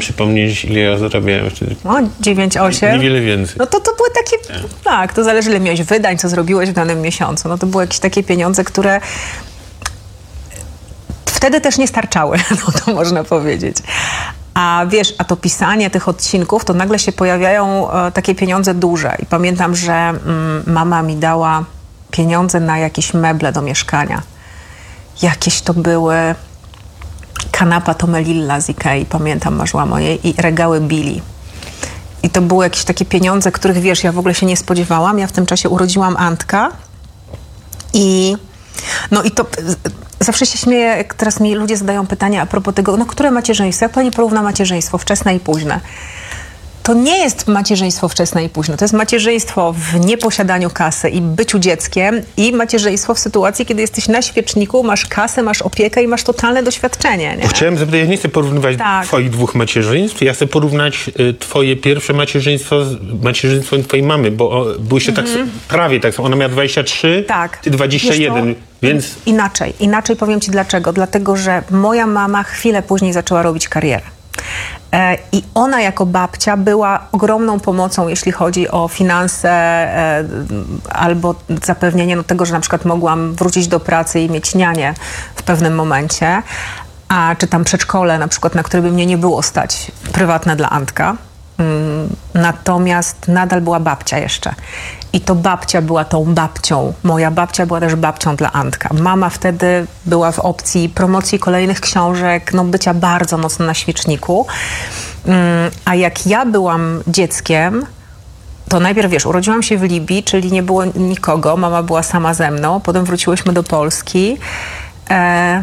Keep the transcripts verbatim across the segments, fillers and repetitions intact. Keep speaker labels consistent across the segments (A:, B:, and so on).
A: przypomnieć, ile ja zarabiałem wtedy.
B: No, dziewięć, osiem.
A: Niewiele więcej.
B: No to to były takie, tak. tak, to zależy, ile miałeś wydań, co zrobiłeś w danym miesiącu. No to były jakieś takie pieniądze, które wtedy też nie starczały, no to można powiedzieć. A wiesz, a to pisanie tych odcinków, to nagle się pojawiają e, takie pieniądze duże. I pamiętam, że mm, mama mi dała pieniądze na jakieś meble do mieszkania. Jakieś to były kanapa Tomelilla z Ikei, pamiętam, marzyłam o jej, i regały Billy. I to były jakieś takie pieniądze, których, wiesz, ja w ogóle się nie spodziewałam. Ja w tym czasie urodziłam Antka i no i to zawsze się śmieję, jak teraz mi ludzie zadają pytania a propos tego, no które macierzyństwo, jak pani porówna macierzyństwo wczesne i późne? To nie jest macierzyństwo wczesne i późne. To jest macierzyństwo w nieposiadaniu kasy i byciu dzieckiem i macierzyństwo w sytuacji, kiedy jesteś na świeczniku, masz kasę, masz opiekę i masz totalne doświadczenie. Nie?
A: Chciałem zapytać, ja nie chcę porównywać
B: tak.
A: twoich dwóch macierzyństw, ja chcę porównać y, twoje pierwsze macierzyństwo z macierzyństwem twojej mamy, bo o, byłyście mm-hmm. tak prawie tak samo. Ona miała dwadzieścia trzy,
B: tak.
A: ty dwadzieścia jeden, więc...
B: Inaczej. Inaczej powiem ci dlaczego. Dlatego, że moja mama chwilę później zaczęła robić karierę. I ona jako babcia była ogromną pomocą, jeśli chodzi o finanse e, albo zapewnienie no, tego, że na przykład mogłam wrócić do pracy i mieć nianię w pewnym momencie, a czy tam przedszkole na przykład, na które by mnie nie było stać, prywatne dla Antka. Mm, natomiast nadal była babcia jeszcze. I to babcia była tą babcią. Moja babcia była też babcią dla Antka. Mama wtedy była w opcji promocji kolejnych książek, no bycia bardzo mocno na świeczniku. Mm, a jak ja byłam dzieckiem, to najpierw, wiesz, urodziłam się w Libii, czyli nie było nikogo. Mama była sama ze mną. Potem wróciłyśmy do Polski. E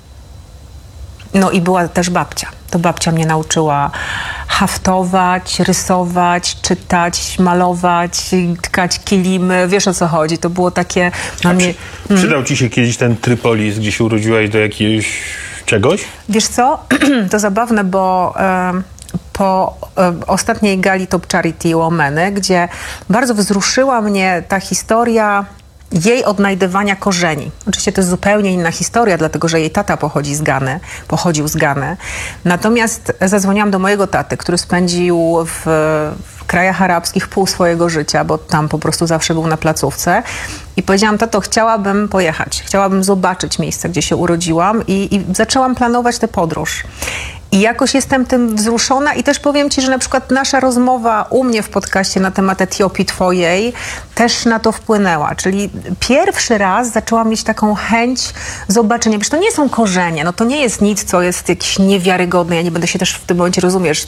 B: No i była też babcia. To babcia mnie nauczyła haftować, rysować, czytać, malować, tkać kilimy. Wiesz, o co chodzi. To było takie...
A: A
B: mnie...
A: przy, przydał ci się kiedyś ten Trypolis, gdzie się urodziłaś do jakiegoś czegoś?
B: Wiesz co? To zabawne, bo... E po e, ostatniej gali Top Charity Łomeny, gdzie bardzo wzruszyła mnie ta historia jej odnajdywania korzeni. Oczywiście to jest zupełnie inna historia, dlatego że jej tata pochodzi z Gany, pochodził z Gany. Natomiast zadzwoniłam do mojego taty, który spędził w, w krajach arabskich pół swojego życia, bo tam po prostu zawsze był na placówce. I powiedziałam, tato, chciałabym pojechać. Chciałabym zobaczyć miejsce, gdzie się urodziłam i, i zaczęłam planować tę podróż. I jakoś jestem tym wzruszona i też powiem ci, że na przykład nasza rozmowa u mnie w podcaście na temat Etiopii twojej też na to wpłynęła. Czyli pierwszy raz zaczęłam mieć taką chęć zobaczenia. Wiesz, to nie są korzenie, no to nie jest nic, co jest jakieś niewiarygodne. Ja nie będę się też w tym momencie, rozumiesz,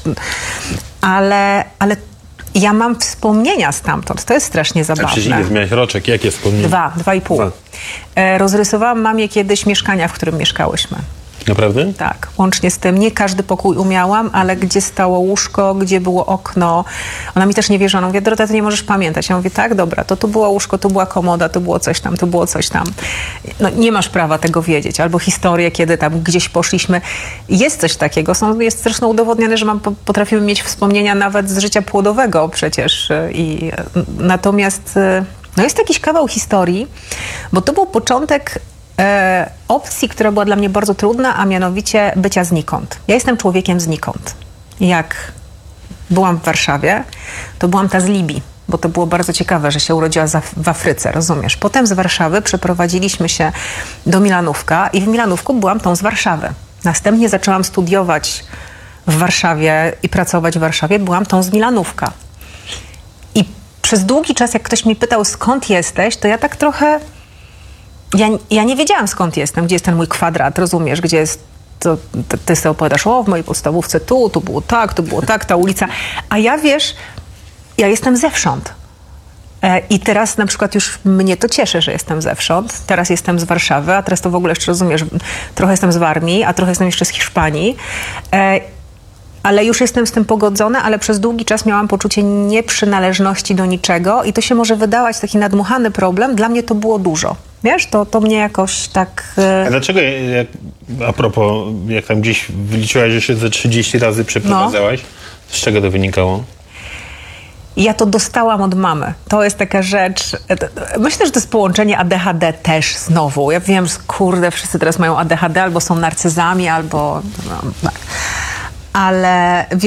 B: ale, ale ja mam wspomnienia stamtąd. To jest strasznie zabawne.
A: A przecież ile miałeś roczek? Jakie wspomnienia?
B: Dwa, dwa i pół. Dwa. E, rozrysowałam mamie kiedyś mieszkania, w którym mieszkałyśmy.
A: Naprawdę?
B: Tak, łącznie z tym. Nie każdy pokój umiałam, ale gdzie stało łóżko, gdzie było okno. Ona mi też nie wierzyła. Ona mówi, Dorota, ty nie możesz pamiętać. Ja mówię, tak, dobra, to tu było łóżko, tu była komoda, tu było coś tam, tu było coś tam. No, nie masz prawa tego wiedzieć. Albo historię, kiedy tam gdzieś poszliśmy. Jest coś takiego. Są, jest zresztą udowodnione, że mam, potrafimy mieć wspomnienia nawet z życia płodowego przecież. I, natomiast no jest jakiś kawał historii, bo to był początek E, opcji, która była dla mnie bardzo trudna, a mianowicie bycia znikąd. Ja jestem człowiekiem znikąd. Jak byłam w Warszawie, to byłam ta z Libii, bo to było bardzo ciekawe, że się urodziła za, w Afryce, rozumiesz? Potem z Warszawy przeprowadziliśmy się do Milanówka i w Milanówku byłam tą z Warszawy. Następnie zaczęłam studiować w Warszawie i pracować w Warszawie, byłam tą z Milanówka. I przez długi czas, jak ktoś mi pytał, skąd jesteś, to ja tak trochę... Ja, ja nie wiedziałam, skąd jestem, gdzie jest ten mój kwadrat, rozumiesz, gdzie jest, to, to, ty sobie opowiadasz, o, w mojej podstawówce tu, tu było tak, tu było tak, ta ulica, a ja, wiesz, ja jestem zewsząd. E, I teraz na przykład już mnie to cieszy, że jestem zewsząd. Teraz jestem z Warszawy, a teraz to w ogóle jeszcze, rozumiesz, trochę jestem z Warmii, a trochę jestem jeszcze z Hiszpanii. E, ale już jestem z tym pogodzona, ale przez długi czas miałam poczucie nieprzynależności do niczego i to się może wydawać taki nadmuchany problem. Dla mnie to było dużo. Wiesz, to, to mnie jakoś tak...
A: A dlaczego, jak, a propos, jak tam gdzieś wyliczyłaś, że się ze trzydzieści razy przeprowadzałaś, no. Z czego to wynikało?
B: Ja to dostałam od mamy. To jest taka rzecz... Myślę, że to jest połączenie A D H D też znowu. Ja wiem, że kurde, wszyscy teraz mają A D H D, albo są narcyzami, albo... No, ale...